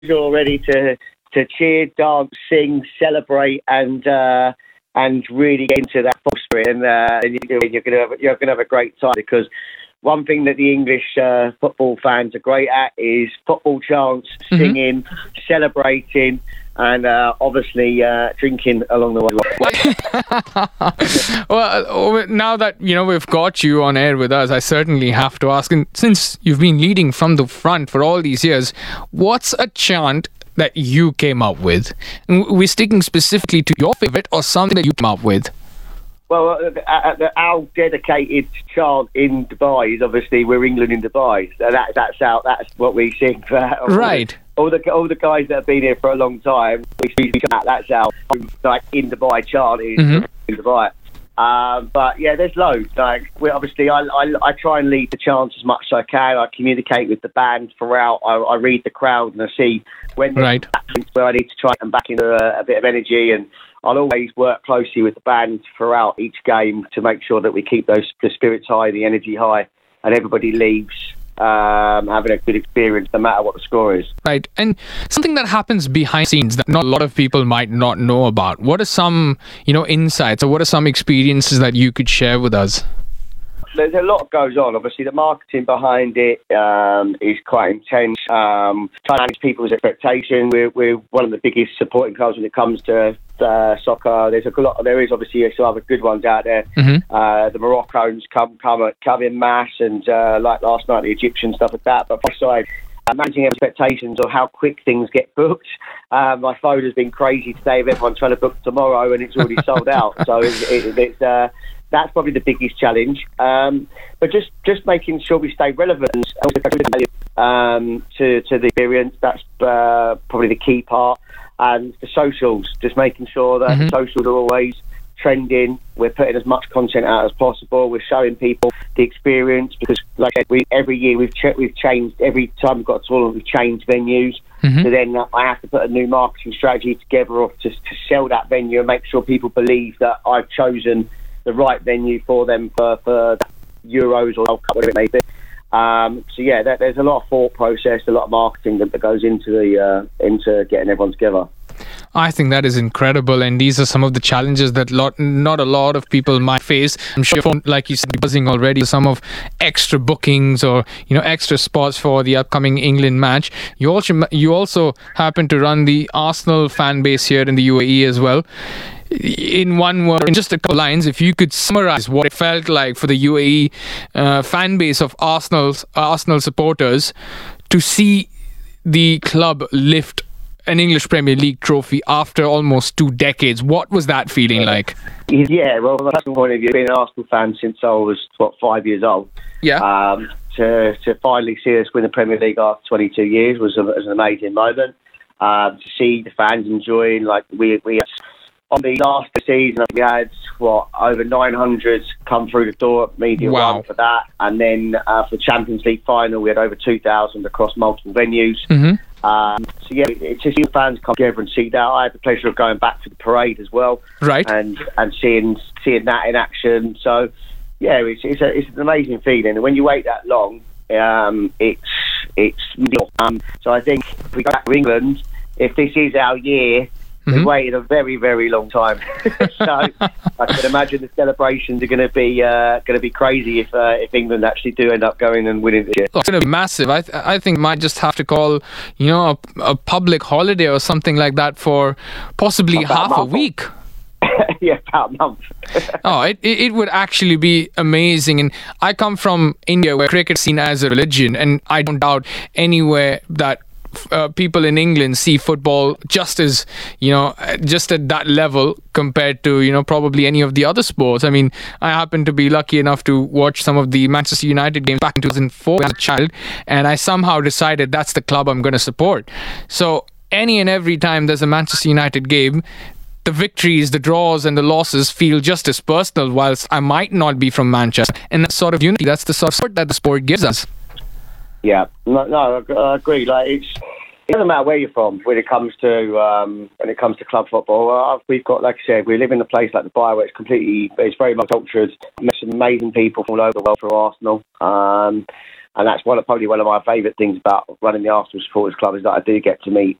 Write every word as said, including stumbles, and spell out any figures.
all ready to to cheer, dance, sing, celebrate, and uh, and really get into that full spirit. And, uh, and you're, you're going to have you're going to have a great time, because one thing that the English uh, football fans are great at is football chants, singing, mm-hmm. celebrating, and uh, obviously uh, drinking along the way. Well, now that you know we've got you on air with us, I certainly have to ask. And since you've been leading from the front for all these years, what's a chant that you came up with? And we're sticking specifically to your favorite or something that you came up with. Well, uh, our dedicated chant in Dubai is obviously "We're England in Dubai." So that, that's how that's what we sing for right. All the all the guys that have been here for a long time. We, we chant, that's our like in Dubai chant is mm-hmm. in Dubai. Um, but yeah, there's loads. Like we obviously, I, I I try and lead the chants as much as I can. I communicate with the band throughout. I, I read the crowd and I see when right. where I need to try and back into a, a bit of energy, and I'll always work closely with the band throughout each game to make sure that we keep those the spirits high, the energy high, and everybody leaves um, having a good experience no matter what the score is. Right. And something that happens behind the scenes that not a lot of people might not know about. What are some, you know, insights, or what are some experiences that you could share with us? There's a lot goes on. Obviously, the marketing behind it um, is quite intense. Um, trying to manage people's expectations. We're, we're one of the biggest supporting clubs when it comes to uh, soccer. There's a lot. There is obviously some other good ones out there. Mm-hmm. Uh, the Moroccans come come come in mass, and uh, like last night, the Egyptian stuff like that. But aside, uh, managing expectations of how quick things get booked. Uh, my phone has been crazy today with everyone trying to book tomorrow, and it's already sold out. So it, it, it's. Uh, That's probably the biggest challenge, um, but just, just making sure we stay relevant um, to to the experience. That's uh, probably the key part, and the socials. Just making sure that mm-hmm. the socials are always trending. We're putting as much content out as possible. We're showing people the experience, because, like I said, we every year we've ch- we've changed. Every time we've got a tournament, we've changed venues. Mm-hmm. So then I have to put a new marketing strategy together to to sell that venue and make sure people believe that I've chosen the right venue for them for, for Euros or World Cup, whatever it may be. Um, so yeah, there, there's a lot of thought process, a lot of marketing that, that goes into the uh, into getting everyone together. I think that is incredible, and these are some of the challenges that lot, not a lot of people might face. I'm sure, like you said, buzzing already, some of extra bookings or you know extra spots for the upcoming England match. You also you also happen to run the Arsenal fan base here in the U A E as well. In one word, in just a couple lines, if you could summarize what it felt like for the U A E uh, fan base of Arsenal's Arsenal supporters to see the club lift an English Premier League trophy after almost two decades, what was that feeling like? Yeah, well, from a personal point of view, being an Arsenal fan since I was what five years old. Yeah. Um, to to finally see us win the Premier League after twenty-two years was, a, was an amazing moment. Um, to see the fans enjoying, like we we. On the last season, we had, what, over nine hundred come through the door at Media wow. One for that. And then uh, for the Champions League final, we had over two thousand across multiple venues. Mm-hmm. Um, so, yeah, it's just fans come together and see that. I had the pleasure of going back to the parade as well. Right. And and seeing seeing that in action. So, yeah, it's it's, a, it's an amazing feeling. And when you wait that long, um, it's, it's um, so I think if we go back to England, if this is our year, we've mm-hmm. waited a very, very long time. So I can imagine the celebrations are going to be uh, going to be crazy if uh, if England actually do end up going and winning this year. It's going to be massive. I th- I think might just have to call, you know, a, a public holiday or something like that for possibly about half a, a week. Yeah, about a month. Oh, it, it would actually be amazing. And I come from India, where cricket is seen as a religion, and I don't doubt anywhere that Uh, people in England see football just as, you know, just at that level compared to, you know, probably any of the other sports. I mean, I happen to be lucky enough to watch some of the Manchester United games back in two thousand four as a child, and I somehow decided that's the club I'm going to support. So any and every time there's a Manchester United game, the victories, the draws and the losses feel just as personal, whilst I might not be from Manchester. And that sort of unity, that's the sort of support that the sport gives us. Yeah, no, no, I agree. Like it's, it doesn't matter where you're from when it comes to um, when it comes to club football. Uh, we've got, like I said, we live in a place like Dubai where it's completely, it's very much cultured. Met some amazing people from all over the world for Arsenal. Um, And that's one of, probably one of my favourite things about running the Arsenal Supporters Club is that I do get to meet